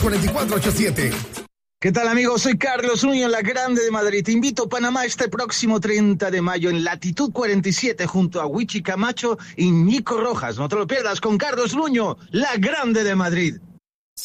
4487. ¿Qué tal, amigos? Soy Carlos Nuño en La Grande de Madrid. Te invito a Panamá este próximo 30 de mayo en Latitud 47 junto a Wichi Camacho y Nico Rojas. No te lo pierdas con Carlos Nuño, La Grande de Madrid.